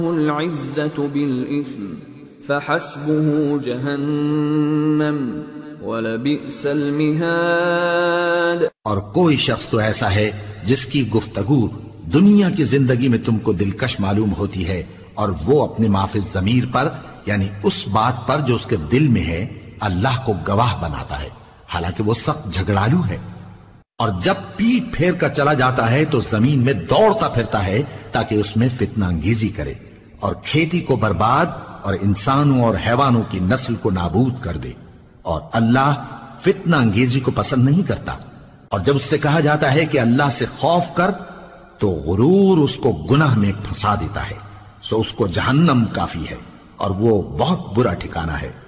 इज़्ज़तु bill इस्म फहस्बुहु जहन्नम वलबिअसल मिहाद। और कोई शख्स तो ऐसा है जिसकी गुफ्तगू दुनिया की जिंदगी में तुमको दिलकश मालूम होती है और वो अपने माफिज जमीर पर यानी उस बात पर जो उसके दिल में है अल्लाह को गवाह बनाता है, हालांकि वो सख्त झगड़ालू है। और जब पीठ फेर कर चला जाता है तो जमीन में दौड़ता फिरता है ताकि उसमें फितना अंगेजी करे और खेती को बर्बाद और इंसानों और हैवानों की नस्ल को नाबूद कर दे। और अल्लाह फितना अंगेजी को पसंद नहीं करता। और जब उससे कहा जाता है कि अल्लाह से खौफ कर तो गुरूर उसको गुनाह में फंसा देता है। सो उसको जहन्नम काफी है और वो बहुत बुरा ठिकाना है।